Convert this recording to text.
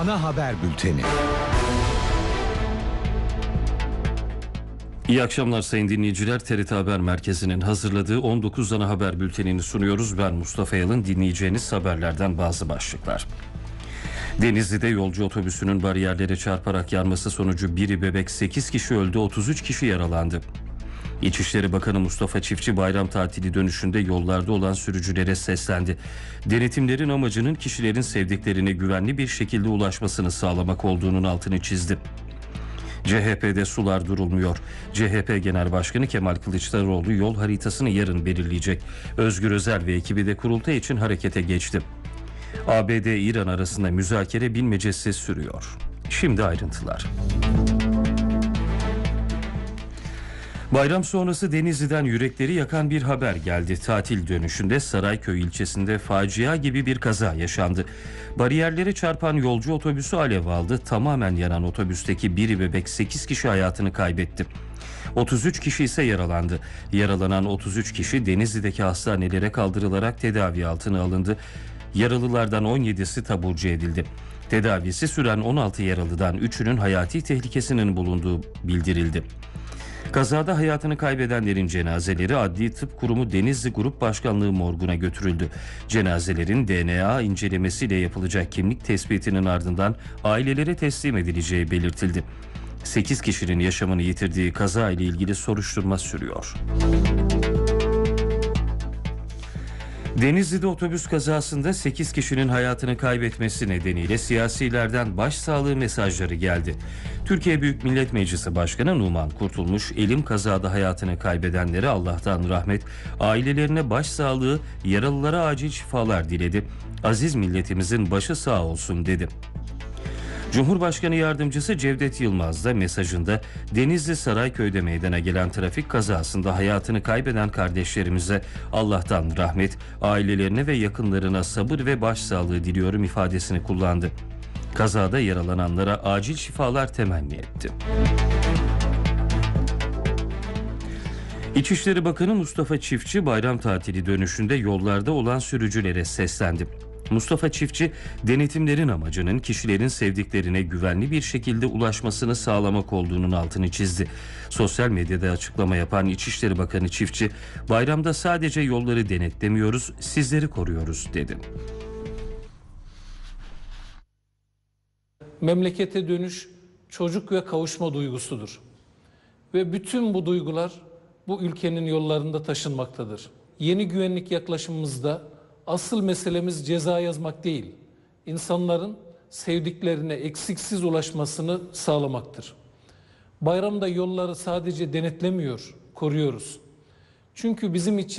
Ana Haber Bülteni. İyi akşamlar sayın dinleyiciler. TRT Haber Merkezi'nin hazırladığı 19 Ana Haber Bülteni'ni sunuyoruz. Ben Mustafa Yalın. Dinleyeceğiniz haberlerden bazı başlıklar. Denizli'de yolcu otobüsünün bariyerlere çarparak yanması sonucu biri bebek 8 kişi öldü, 33 kişi yaralandı. İçişleri Bakanı Mustafa Çiftçi bayram tatili dönüşünde yollarda olan sürücülere seslendi. Denetimlerin amacının kişilerin sevdiklerine güvenli bir şekilde ulaşmasını sağlamak olduğunun altını çizdi. CHP'de sular durulmuyor. CHP Genel Başkanı Kemal Kılıçdaroğlu yol haritasını yarın belirleyecek. Özgür Özel ve ekibi de kurultay için harekete geçti. ABD-İran arasında müzakere bilmecesi sürüyor. Şimdi ayrıntılar. Bayram sonrası Denizli'den yürekleri yakan bir haber geldi. Tatil dönüşünde Sarayköy ilçesinde facia gibi bir kaza yaşandı. Bariyerlere çarpan yolcu otobüsü alev aldı. Tamamen yanan otobüsteki biri bebek 8 kişi hayatını kaybetti. 33 kişi ise yaralandı. Yaralanan 33 kişi Denizli'deki hastanelere kaldırılarak tedavi altına alındı. Yaralılardan 17'si taburcu edildi. Tedavisi süren 16 yaralıdan 3'ünün hayati tehlikesinin bulunduğu bildirildi. Kazada hayatını kaybedenlerin cenazeleri Adli Tıp Kurumu Denizli Grup Başkanlığı morguna götürüldü. Cenazelerin DNA incelemesiyle yapılacak kimlik tespitinin ardından ailelere teslim edileceği belirtildi. 8 kişinin yaşamını yitirdiği kaza ile ilgili soruşturma sürüyor. Denizli'de otobüs kazasında 8 kişinin hayatını kaybetmesi nedeniyle siyasilerden başsağlığı mesajları geldi. Türkiye Büyük Millet Meclisi Başkanı Numan Kurtulmuş, elim kazada hayatını kaybedenlere Allah'tan rahmet, ailelerine başsağlığı, yaralılara acil şifalar diledi. Aziz milletimizin başı sağ olsun dedi. Cumhurbaşkanı Yardımcısı Cevdet Yılmaz da mesajında Denizli Sarayköy'de meydana gelen trafik kazasında hayatını kaybeden kardeşlerimize Allah'tan rahmet, ailelerine ve yakınlarına sabır ve başsağlığı diliyorum ifadesini kullandı. Kazada yaralananlara acil şifalar temenni etti. İçişleri Bakanı Mustafa Çiftçi bayram tatili dönüşünde yollarda olan sürücülere seslendi. Mustafa Çiftçi, denetimlerin amacının kişilerin sevdiklerine güvenli bir şekilde ulaşmasını sağlamak olduğunun altını çizdi. Sosyal medyada açıklama yapan İçişleri Bakanı Çiftçi, bayramda sadece yolları denetlemiyoruz, sizleri koruyoruz dedi. Memlekete dönüş çocuk ve kavuşma duygusudur. Ve bütün bu duygular bu ülkenin yollarında taşınmaktadır. Yeni güvenlik yaklaşımımızda asıl meselemiz ceza yazmak değil, insanların sevdiklerine eksiksiz ulaşmasını sağlamaktır. Bayramda yolları sadece denetlemiyor, koruyoruz. Çünkü bizim için